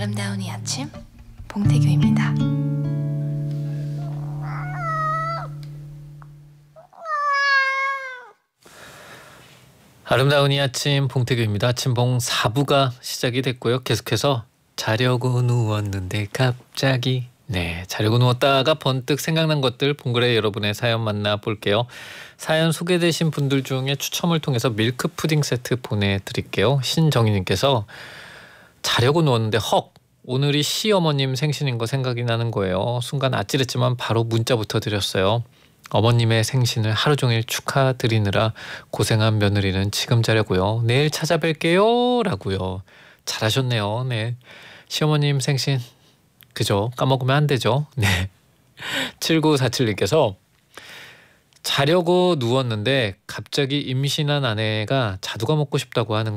아름다운 이 아침 봉태규입니다. 아름다운 이 아침 봉태규입니다. 아침봉 4부가 시작이 됐고요. 계속해서 자려고 누웠는데 갑자기 자려고 누웠다가 번뜩 생각난 것들 봉그레 여러분의 사연 만나볼게요. 사연 소개되신 분들 중에 추첨을 통해서 밀크 푸딩 세트 보내드릴게요. 신정희님께서 자려고 누웠는데 헉! 오늘이 시어머님 생신인 거 생각이 나는 거예요. 순간 아찔했지만 바로 문자부터 드렸어요. 어머님의 생신을 하루 종일 축하드리느라 고생한 며느리는 지금 자려고요. 내일 찾아뵐게요 라고요. 잘하셨네요. 네, 시어머님 생신 그죠? 까먹으면 안 되죠. 네. 7947님께서 자려고 누웠는데 갑자기 임신한 아내가 자두가 먹고 싶다고 하는